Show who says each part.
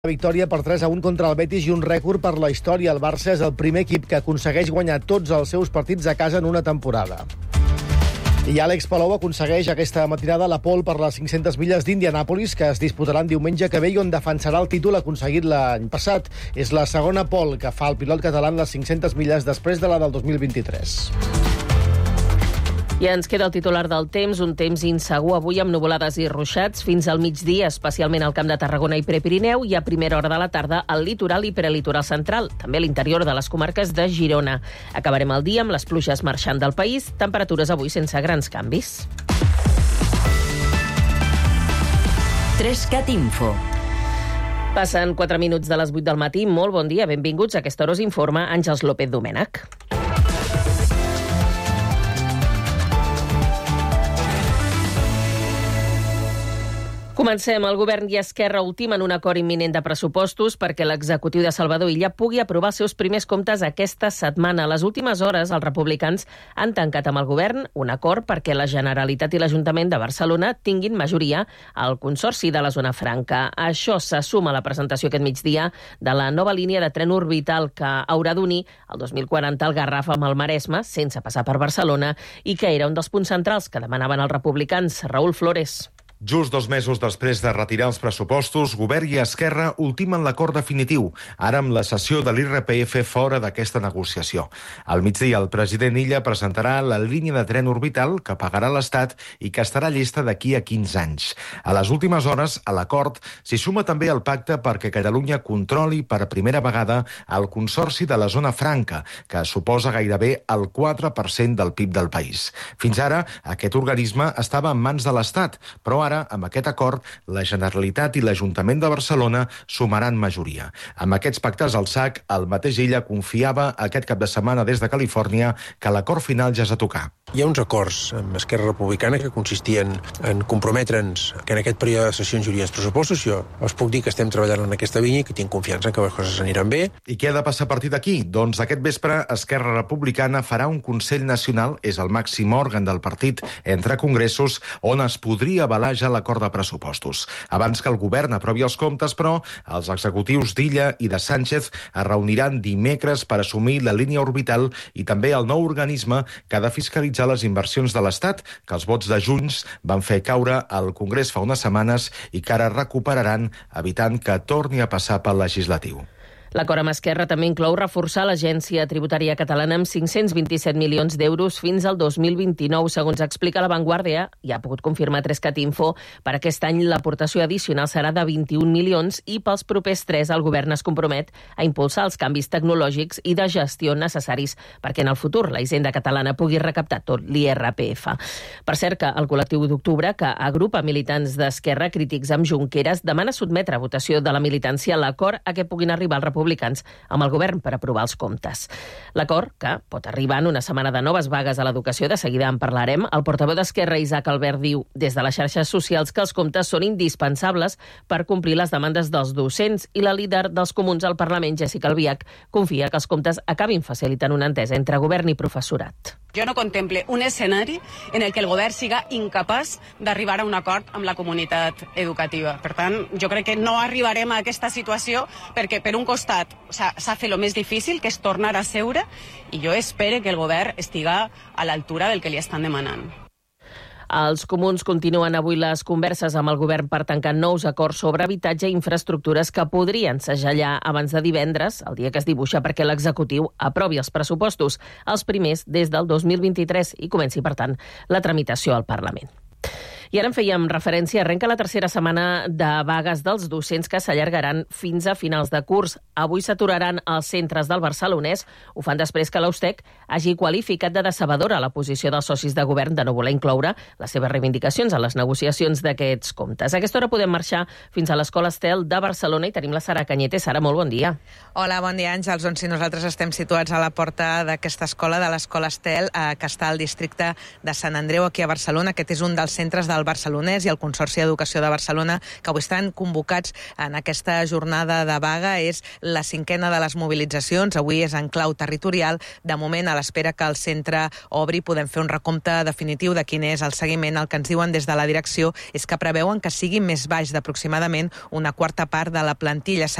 Speaker 1: Victòria per 3-1 contra el Betis i un rècord per la història. El Barça és el primer equip que aconsegueix guanyar tots els seus partits a casa en una temporada. I Àlex Palou aconsegueix aquesta matinada la pole per les 500 milles d'Indianàpolis, que es disputaran diumenge que ve i on defensarà el títol aconseguit l'any passat. És la segona pole que fa el pilot català en les 500 milles després de la del 2023.
Speaker 2: I ens queda el titular del temps, un temps insegur avui amb nuvolades i ruixats fins al migdia, especialment al Camp de Tarragona i Prepirineu, i a primera hora de la tarda al litoral i prelitoral central, també a l'interior de les comarques de Girona. Acabarem el dia amb les pluges marxant del país, temperatures avui sense grans canvis.
Speaker 3: 3CAT Info.
Speaker 2: Passen 4 minuts de les 8 del matí. Molt bon dia, benvinguts. A aquesta hora us informa Àngels López Domènech. Comencem. El govern i Esquerra ultimen un acord imminent de pressupostos perquè l'executiu de Salvador Illa pugui aprovar els seus primers comptes aquesta setmana. A les últimes hores, els republicans han tancat amb el govern un acord perquè la Generalitat i l'Ajuntament de Barcelona tinguin majoria al Consorci de la Zona Franca. Això se suma a la presentació aquest migdia de la nova línia de tren orbital que haurà d'unir el 2040 al Garraf amb el Maresme, sense passar per Barcelona, i que era un dels punts centrals que demanaven els republicans. Raúl Flores.
Speaker 4: Just 2 mesos després de retirar els pressupostos, Govern i Esquerra ultimen l'acord definitiu, ara amb la cessió de l'IRPF fora d'aquesta negociació. Al migdia, el president Illa presentarà la línia de tren orbital que pagarà l'Estat i que estarà llesta d'aquí a 15 anys. A les últimes hores, a l'acord, s'hi suma també el pacte perquè Catalunya controli per primera vegada el Consorci de la Zona Franca, que suposa gairebé el 4% del PIB del país. Fins ara, aquest organisme estava en mans de l'Estat, però ara, amb aquest acord, la Generalitat i l'Ajuntament de Barcelona sumaran majoria. Amb aquests pactes al sac, el mateix Illa confiava aquest cap de setmana des de Califòrnia que l'acord final ja és a tocar.
Speaker 5: Hi ha uns acords amb Esquerra Republicana que consistien en comprometre'ns que en aquest període de sessions hi hauria els pressupostos. Jo us puc dir que estem treballant en aquesta línia i que tinc confiança en que les coses aniran bé.
Speaker 4: I què ha de passar a partir d'aquí? Doncs aquest vespre Esquerra Republicana farà un Consell Nacional, és el màxim òrgan del partit entre congressos, on es podria avalar ja l'acord de pressupostos. Abans que el govern aprovi els comptes, però, els executius d'Illa i de Sánchez es reuniran dimecres per assumir la línia orbital i també el nou organisme que ha de fiscalitzar les inversions de l'Estat, que els vots de Junts van fer caure al Congrés fa unes setmanes i que ara recuperaran, evitant que torni a passar pel legislatiu.
Speaker 2: L'acord amb Esquerra també inclou reforçar l'Agència Tributària Catalana amb 527 milions d'euros fins al 2029, segons explica La Vanguardia, i ha pogut confirmar 3CAT Info. Per aquest any l'aportació addicional serà de 21 milions i pels propers 3 el govern es compromet a impulsar els canvis tecnològics i de gestió necessaris perquè en el futur la Hisenda catalana pugui recaptar tot l'IRPF. Per cert, que el col·lectiu d'octubre, que agrupa militants d'Esquerra crítics amb Junqueras, demana sotmetre a votació de la militància l'acord a què puguin arribar els republicans amb el govern per aprovar els comptes. L'acord, que pot arribar en una setmana de noves vagues a l'educació, de seguida en parlarem. El portaveu d'Esquerra, Isaac Albert, diu des de les xarxes socials que els comptes són indispensables per complir les demandes dels docents, i la líder dels Comuns al Parlament, Jéssica Albiach, confia que els comptes acabin facilitant una entesa entre govern i professorat.
Speaker 6: Jo no contemple un escenari en el que el govern siga incapaç d'arribar a un acord amb la comunitat educativa. Per tant, jo crec que no arribarem a aquesta situació perquè, per un costat, s'ha fet el més difícil, que és tornar a seure, i jo espero que el govern estiga a l'altura del que li estan demanant.
Speaker 2: Els comuns continuen avui les converses amb el govern per tancar nous acords sobre habitatge i infraestructures que podrien segellar abans de divendres, el dia que es dibuixa perquè l'executiu aprovi els pressupostos, els primers des del 2023, i comenci, per tant, la tramitació al Parlament. I ara en fèiem referència, arrenca la tercera setmana de vagues dels docents que s'allargaran fins a finals de curs. Avui s'aturaran als centres del Barcelonès. Ho fan després que l'Austec hagi qualificat de decebedora la posició dels socis de govern de no voler incloure les seves reivindicacions a les negociacions d'aquests comptes. A aquesta hora podem marxar fins a l'Escola Estel de Barcelona i tenim la Sara Cañete. Sara, molt bon dia.
Speaker 7: Hola, bon dia, Àngels. Doncs sí, nosaltres estem situats a la porta d'aquesta escola, de l'Escola Estel, que està al districte de Sant Andreu, aquí a Barcelona. Aquest és un dels centres del el Barcelonès i el Consorci d'Educació de Barcelona, que avui estan convocats en aquesta jornada de vaga. És la 5ª de les mobilitzacions, avui és en clau territorial. De moment, a l'espera que el centre obri, podem fer un recompte definitiu de quin és el seguiment. El que ens diuen des de la direcció és que preveuen que sigui més baix d'aproximadament una quarta part de la plantilla.